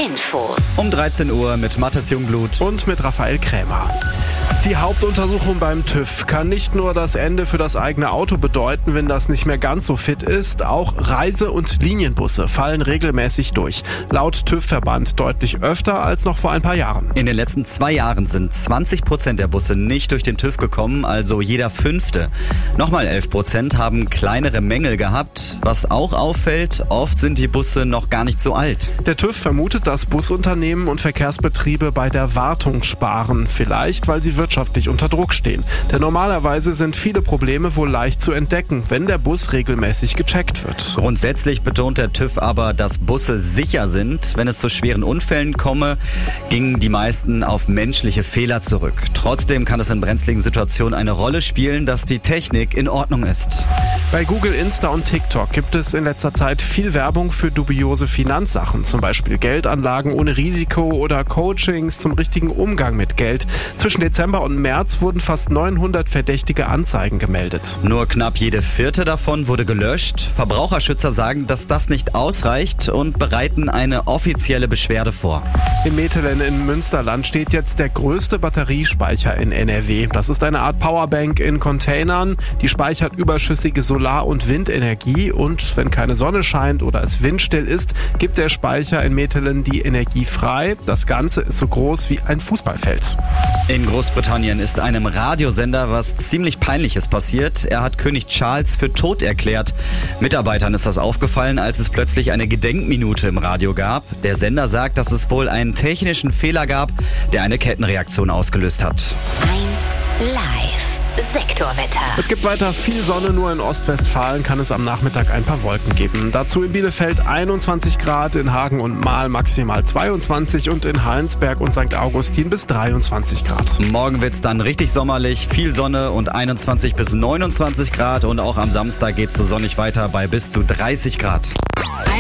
Infos. Um 13 Uhr mit Mathis Jungblut und mit Raphael Krämer. Die Hauptuntersuchung beim TÜV kann nicht nur das Ende für das eigene Auto bedeuten, wenn das nicht mehr ganz so fit ist. Auch Reise- und Linienbusse fallen regelmäßig durch. Laut TÜV-Verband deutlich öfter als noch vor ein paar Jahren. In den letzten 2 Jahren sind 20% der Busse nicht durch den TÜV gekommen, also jeder 5. Nochmal 11% haben kleinere Mängel gehabt. Was auch auffällt, oft sind die Busse noch gar nicht so alt. Der TÜV vermutet, dass Busunternehmen und Verkehrsbetriebe bei der Wartung sparen. Vielleicht, weil sie wirtschaftlich unter Druck stehen. Denn normalerweise sind viele Probleme wohl leicht zu entdecken, wenn der Bus regelmäßig gecheckt wird. Grundsätzlich betont der TÜV aber, dass Busse sicher sind. Wenn es zu schweren Unfällen komme, gingen die meisten auf menschliche Fehler zurück. Trotzdem kann es in brenzligen Situationen eine Rolle spielen, dass die Technik in Ordnung ist. Bei Google, Insta und TikTok gibt es in letzter Zeit viel Werbung für dubiose Finanzsachen, zum Beispiel Geldanlagen ohne Risiko oder Coachings zum richtigen Umgang mit Geld. Zwischen Dezember und März wurden fast 900 verdächtige Anzeigen gemeldet. Nur knapp jede 4. davon wurde gelöscht. Verbraucherschützer sagen, dass das nicht ausreicht und bereiten eine offizielle Beschwerde vor. In Metelen in Münsterland steht jetzt der größte Batteriespeicher in NRW. Das ist eine Art Powerbank in Containern. Die speichert überschüssige Solar- und Windenergie und wenn keine Sonne scheint oder es windstill ist, gibt der Speicher in Metelen die Energie frei. Das Ganze ist so groß wie ein Fußballfeld. In Großbritannien ist einem Radiosender was ziemlich Peinliches passiert. Er hat König Charles für tot erklärt. Mitarbeitern ist das aufgefallen, als es plötzlich eine Gedenkminute im Radio gab. Der Sender sagt, dass es wohl einen technischen Fehler gab, der eine Kettenreaktion ausgelöst hat. 1 Live. Sektorwetter. Es gibt weiter viel Sonne, nur in Ostwestfalen kann es am Nachmittag ein paar Wolken geben. Dazu in Bielefeld 21 Grad, in Hagen und Mahl maximal 22 und in Heinsberg und St. Augustin bis 23 Grad. Morgen wird's dann richtig sommerlich, viel Sonne und 21 bis 29 Grad und auch am Samstag geht's so sonnig weiter bei bis zu 30 Grad.